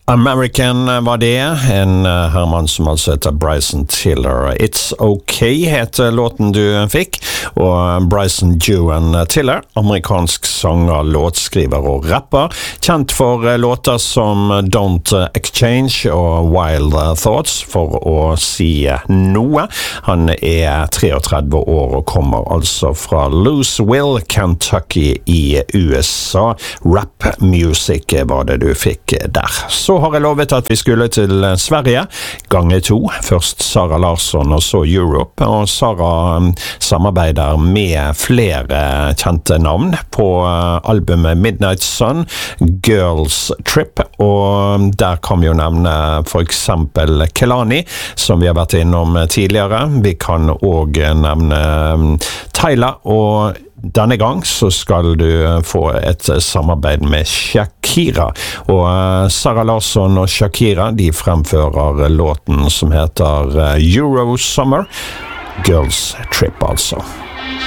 American var det, en herremann som altså heter Bryson Tiller. It's Okay heter låten du fikk, og Bryson Joan Tiller, amerikansk sanger, låtskriver og rapper, kjent for låter som Don't Exchange og Wild Thoughts, for å si noe. Han 33 år og kommer altså fra Louisville, Kentucky i USA. Rap music var det du fikk der. Så har jeg lovet at vi skulle til Sverige, gange 2. Først Sara Larsson og så Europe, og Sara samarbeider med flere kjente navn på albumet Midnight Sun, Girls Trip, og der kan vi jo nevne for eksempel Kelani, som vi har vært innom tidligere. Vi kan også nevne Tyla, og denne gang så skal du få et samarbeid med Shakira, og Sara Larsson og Shakira, de fremfører låten som heter Euro Summer, Girls Trip altså.